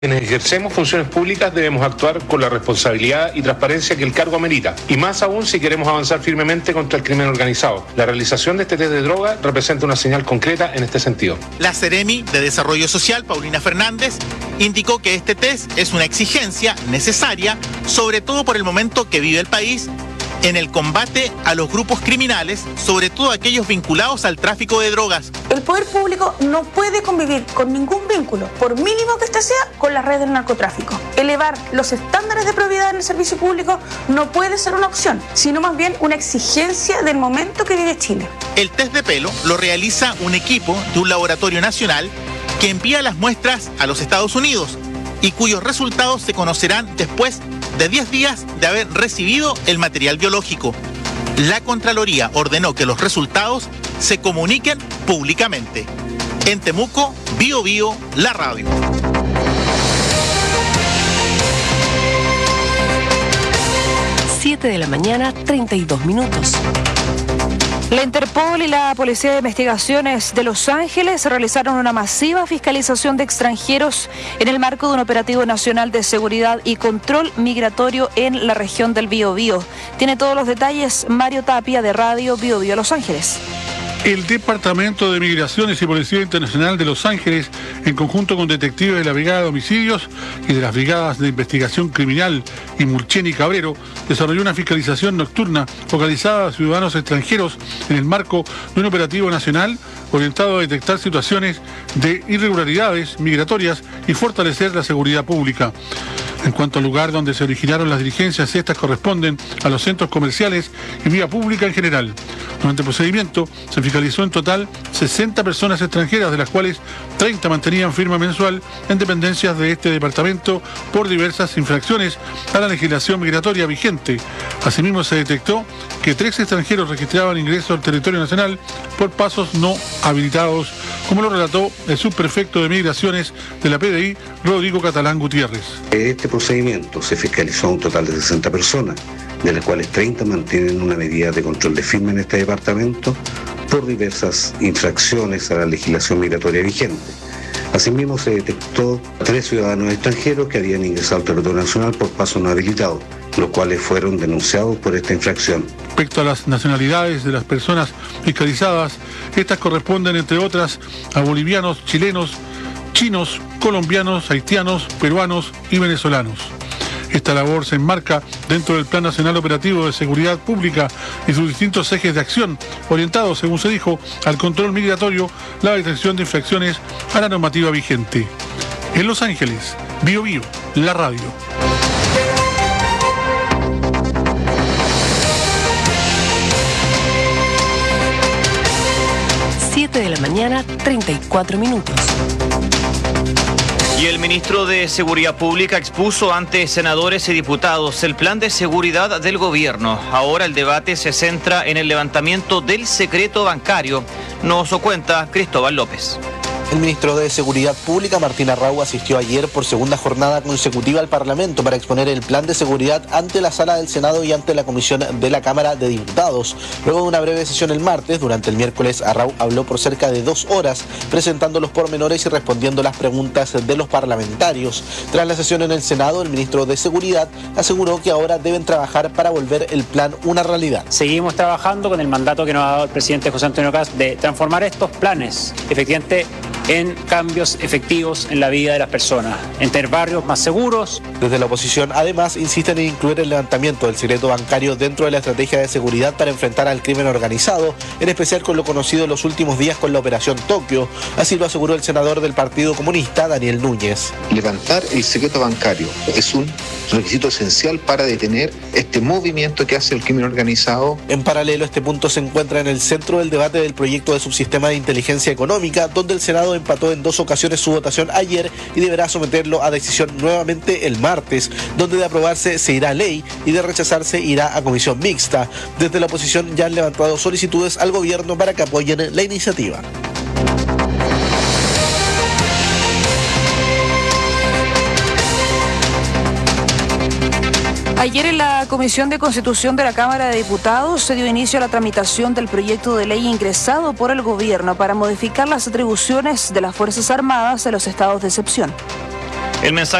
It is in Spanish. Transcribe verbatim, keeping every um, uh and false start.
Quienes ejercemos funciones públicas debemos actuar con la responsabilidad y transparencia que el cargo amerita, y más aún si queremos avanzar firmemente contra el crimen organizado. La realización de este test de droga representa una señal concreta en este sentido. La Seremi de Desarrollo Social, Paulina Fernández, indicó que este test es una exigencia necesaria, sobre todo por el momento que vive el país en el combate a los grupos criminales, sobre todo aquellos vinculados al tráfico de drogas. El poder público no puede convivir con ningún vínculo, por mínimo que este sea, con las redes del narcotráfico. Elevar los estándares de probidad en el servicio público no puede ser una opción, sino más bien una exigencia del momento que vive Chile. El test de pelo lo realiza un equipo de un laboratorio nacional que envía las muestras a los Estados Unidos y cuyos resultados se conocerán después de diez días de haber recibido el material biológico. La Contraloría ordenó que los resultados se comuniquen públicamente. En Temuco, Bio Bio, la radio. siete de la mañana, treinta y dos minutos. La Interpol y la Policía de Investigaciones de Los Ángeles realizaron una masiva fiscalización de extranjeros en el marco de un operativo nacional de seguridad y control migratorio en la región del Biobío. Tiene todos los detalles Mario Tapia de Radio Biobío Los Ángeles. El Departamento de Migraciones y Policía Internacional de Los Ángeles, en conjunto con detectives de la Brigada de Homicidios y de las Brigadas de Investigación Criminal y Mulchen y Cabrero, desarrolló una fiscalización nocturna focalizada a ciudadanos extranjeros en el marco de un operativo nacional orientado a detectar situaciones de irregularidades migratorias y fortalecer la seguridad pública. En cuanto al lugar donde se originaron las diligencias, estas corresponden a los centros comerciales y vía pública en general. Durante el procedimiento se fiscalizó en total sesenta personas extranjeras, de las cuales treinta mantenían firma mensual en dependencias de este departamento por diversas infracciones a la legislación migratoria vigente. Asimismo, se detectó que tres extranjeros registraban ingreso al territorio nacional por pasos no habilitados, como lo relató el subprefecto de Migraciones de la P D I, Rodrigo Catalán Gutiérrez. Este procedimiento se fiscalizó a un total de sesenta personas, de las cuales treinta mantienen una medida de control de firma en este departamento por diversas infracciones a la legislación migratoria vigente. Asimismo, se detectó a tres ciudadanos extranjeros que habían ingresado al territorio nacional por pasos no habilitados, los cuales fueron denunciados por esta infracción. Respecto a las nacionalidades de las personas fiscalizadas, estas corresponden, entre otras, a bolivianos, chilenos, chinos, colombianos, haitianos, peruanos y venezolanos. Esta labor se enmarca dentro del Plan Nacional Operativo de Seguridad Pública y sus distintos ejes de acción, orientados, según se dijo, al control migratorio, la detección de infracciones a la normativa vigente. En Los Ángeles, Bio Bio, la radio. siete de la mañana, treinta y cuatro minutos. Y el ministro de Seguridad Pública expuso ante senadores y diputados el plan de seguridad del gobierno. Ahora el debate se centra en el levantamiento del secreto bancario. Nos cuenta Cristóbal López. El ministro de Seguridad Pública, Martín Arrau, asistió ayer por segunda jornada consecutiva al Parlamento para exponer el plan de seguridad ante la Sala del Senado y ante la Comisión de la Cámara de Diputados. Luego de una breve sesión el martes, durante el miércoles, Arrau habló por cerca de dos horas, presentando los pormenores y respondiendo las preguntas de los parlamentarios. Tras la sesión en el Senado, el ministro de Seguridad aseguró que ahora deben trabajar para volver el plan una realidad. Seguimos trabajando con el mandato que nos ha dado el presidente José Antonio Kast de transformar estos planes, efectivamente, en cambios efectivos en la vida de las personas, en tener barrios más seguros. Desde la oposición, además, insisten en incluir el levantamiento del secreto bancario dentro de la estrategia de seguridad para enfrentar al crimen organizado, en especial con lo conocido en los últimos días con la Operación Tokio. Así lo aseguró el senador del Partido Comunista, Daniel Núñez. Levantar el secreto bancario es un requisito esencial para detener este movimiento que hace el crimen organizado. En paralelo, este punto se encuentra en el centro del debate del proyecto de subsistema de inteligencia económica, donde el Senado empató en dos ocasiones su votación ayer y deberá someterlo a decisión nuevamente el martes, donde de aprobarse se irá a ley y de rechazarse irá a comisión mixta. Desde la oposición ya han levantado solicitudes al gobierno para que apoyen la iniciativa. Ayer en la Comisión de Constitución de la Cámara de Diputados se dio inicio a la tramitación del proyecto de ley ingresado por el gobierno para modificar las atribuciones de las Fuerzas Armadas de los estados de excepción. El mensaje